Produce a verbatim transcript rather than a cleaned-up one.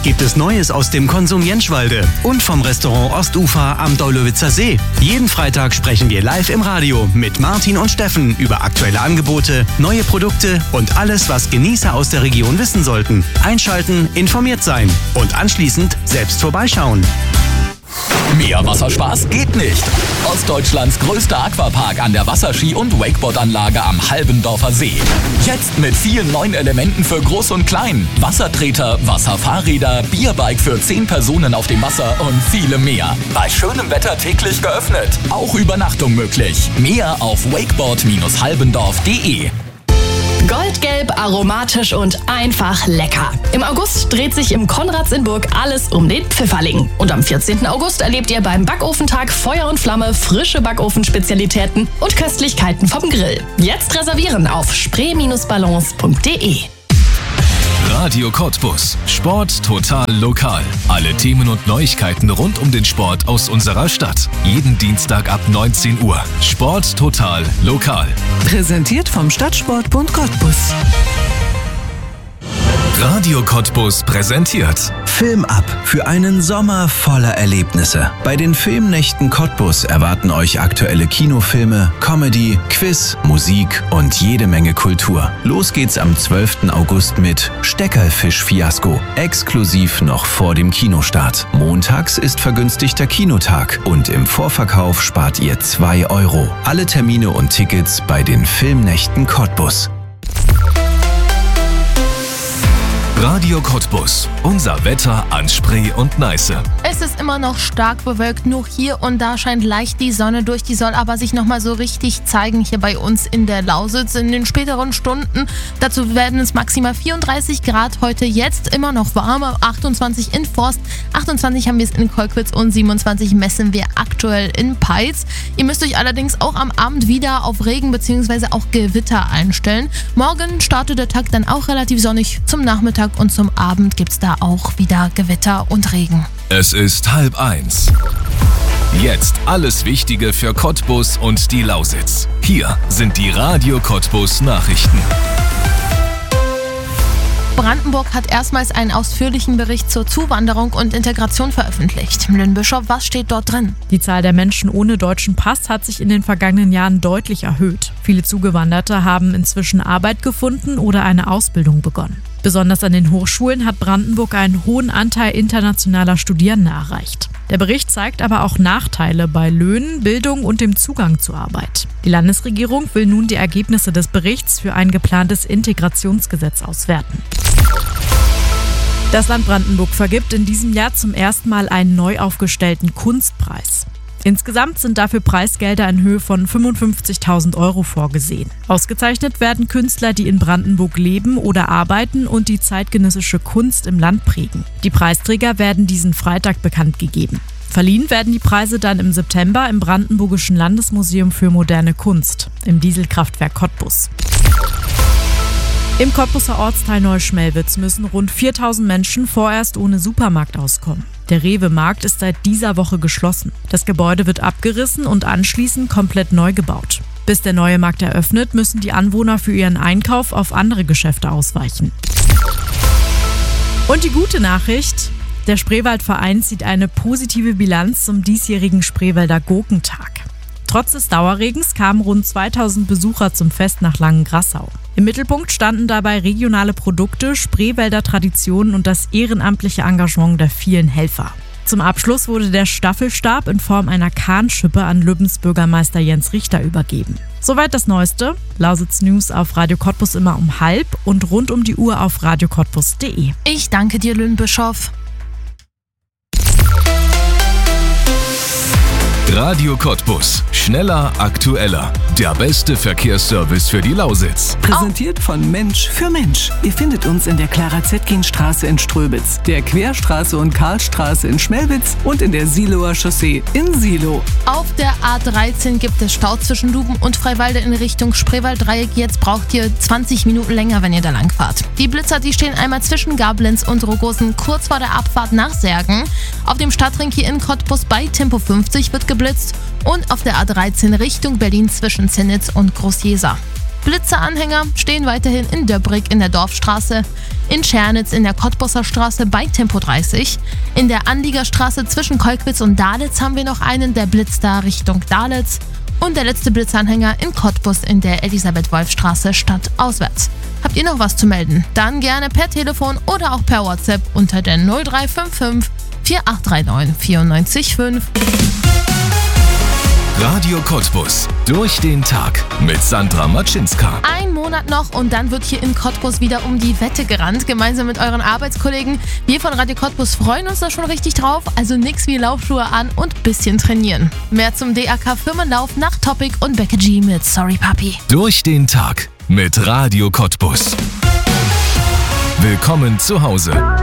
Was gibt es Neues aus dem Konsum Jenschwalde und vom Restaurant Ostufer am Daulowitzer See? Jeden Freitag sprechen wir live im Radio mit Martin und Steffen über aktuelle Angebote, neue Produkte und alles, was Genießer aus der Region wissen sollten. Einschalten, informiert sein und anschließend selbst vorbeischauen. Mehr Wasserspaß geht nicht. Ostdeutschlands größter Aquapark an der Wasserski- und Wakeboardanlage am Halbendorfer See. Jetzt mit vielen neuen Elementen für Groß und Klein. Wassertreter, Wasserfahrräder, Bierbike für zehn Personen auf dem Wasser und viele mehr. Bei schönem Wetter täglich geöffnet. Auch Übernachtung möglich. Mehr auf wakeboard Bindestrich halbendorf punkt de. Goldgelb, aromatisch und einfach lecker. Im August dreht sich im Konrads in Burg alles um den Pfifferling. Und am vierzehnten August erlebt ihr beim Backofentag Feuer und Flamme, frische Backofenspezialitäten und Köstlichkeiten vom Grill. Jetzt reservieren auf spree Bindestrich balance punkt de. Radio Cottbus. Sport total lokal. Alle Themen und Neuigkeiten rund um den Sport aus unserer Stadt. Jeden Dienstag ab neunzehn Uhr. Sport total lokal. Präsentiert vom Stadtsportbund Cottbus. Radio Cottbus präsentiert Film ab für einen Sommer voller Erlebnisse. Bei den Filmnächten Cottbus erwarten euch aktuelle Kinofilme, Comedy, Quiz, Musik und jede Menge Kultur. Los geht's am zwölften August mit Steckerfisch-Fiasko. Exklusiv noch vor dem Kinostart. Montags ist vergünstigter Kinotag und im Vorverkauf spart ihr zwei Euro. Alle Termine und Tickets bei den Filmnächten Cottbus. Radio Cottbus. Unser Wetter an Spree und Neiße. Es ist immer noch stark bewölkt, nur hier und da scheint leicht die Sonne durch, die soll aber sich nochmal so richtig zeigen hier bei uns in der Lausitz in den späteren Stunden. Dazu werden es maximal vierunddreißig Grad heute, jetzt immer noch warmer, achtundzwanzig in Forst, achtundzwanzig haben wir es in Kolkwitz und siebenundzwanzig messen wir aktuell in Peitz. Ihr müsst euch allerdings auch am Abend wieder auf Regen bzw. auch Gewitter einstellen. Morgen startet der Tag dann auch relativ sonnig, zum Nachmittag und zum Abend gibt es da auch wieder Gewitter und Regen. Es ist halb eins. Jetzt alles Wichtige für Cottbus und die Lausitz. Hier sind die Radio Cottbus Nachrichten. Brandenburg hat erstmals einen ausführlichen Bericht zur Zuwanderung und Integration veröffentlicht. Lynn Bischof, was steht dort drin? Die Zahl der Menschen ohne deutschen Pass hat sich in den vergangenen Jahren deutlich erhöht. Viele Zugewanderte haben inzwischen Arbeit gefunden oder eine Ausbildung begonnen. Besonders an den Hochschulen hat Brandenburg einen hohen Anteil internationaler Studierender erreicht. Der Bericht zeigt aber auch Nachteile bei Löhnen, Bildung und dem Zugang zur Arbeit. Die Landesregierung will nun die Ergebnisse des Berichts für ein geplantes Integrationsgesetz auswerten. Das Land Brandenburg vergibt in diesem Jahr zum ersten Mal einen neu aufgestellten Kunstpreis. Insgesamt sind dafür Preisgelder in Höhe von fünfundfünfzigtausend Euro vorgesehen. Ausgezeichnet werden Künstler, die in Brandenburg leben oder arbeiten und die zeitgenössische Kunst im Land prägen. Die Preisträger werden diesen Freitag bekannt gegeben. Verliehen werden die Preise dann im September im Brandenburgischen Landesmuseum für moderne Kunst, im Dieselkraftwerk Cottbus. Im Cottbuser Ortsteil Neuschmelwitz müssen rund viertausend Menschen vorerst ohne Supermarkt auskommen. Der Rewe-Markt ist seit dieser Woche geschlossen. Das Gebäude wird abgerissen und anschließend komplett neu gebaut. Bis der neue Markt eröffnet, müssen die Anwohner für ihren Einkauf auf andere Geschäfte ausweichen. Und die gute Nachricht: Der Spreewaldverein zieht eine positive Bilanz zum diesjährigen Spreewälder Gurkentag. Trotz des Dauerregens kamen rund zweitausend Besucher zum Fest nach Langengrassau. Im Mittelpunkt standen dabei regionale Produkte, Spreewälder Traditionen und das ehrenamtliche Engagement der vielen Helfer. Zum Abschluss wurde der Staffelstab in Form einer Kahnschippe an Lübbens Bürgermeister Jens Richter übergeben. Soweit das Neueste. Lausitz News auf Radio Cottbus immer um halb und rund um die Uhr auf radio cottbus punkt de. Ich danke dir, Lynn Bischof. Radio Cottbus. Schneller, aktueller. Der beste Verkehrsservice für die Lausitz. Präsentiert von Mensch für Mensch. Ihr findet uns in der Clara-Zetkin-Straße in Ströbitz, der Querstraße und Karlstraße in Schmelwitz und in der Siloer Chaussee in Silo. Auf der A dreizehn gibt es Stau zwischen Luben und Freiwalde in Richtung Spreewalddreieck. Jetzt braucht ihr zwanzig Minuten länger, wenn ihr da lang fahrt. Die Blitzer, die stehen einmal zwischen Gablenz und Rogosen, kurz vor der Abfahrt nach Särgen. Auf dem Stadtring hier in Cottbus bei Tempo fünfzig wird geblitzt und auf der A dreizehn Richtung Berlin zwischen Zennitz und Großjeser. Blitzeranhänger stehen weiterhin in Döbrig in der Dorfstraße, in Schernitz in der Cottbusser Straße bei Tempo dreißig. In der Anliegerstraße zwischen Kolkwitz und Dahletz haben wir noch einen, der blitzt da Richtung Dahletz. Und der letzte Blitzanhänger in Cottbus in der Elisabeth-Wolf-Straße stadtauswärts. Habt ihr noch was zu melden? Dann gerne per Telefon oder auch per WhatsApp unter der null drei fünf fünf vier acht drei neun vier neun fünf. Radio Cottbus. Durch den Tag mit Sandra Maczynska. Ein Monat noch und dann wird hier in Cottbus wieder um die Wette gerannt, gemeinsam mit euren Arbeitskollegen. Wir von Radio Cottbus freuen uns da schon richtig drauf, also nix wie Laufschuhe an und bisschen trainieren. Mehr zum D A K-Firmenlauf nach Topic und Becky G mit Sorry Papi. Durch den Tag mit Radio Cottbus. Willkommen zu Hause.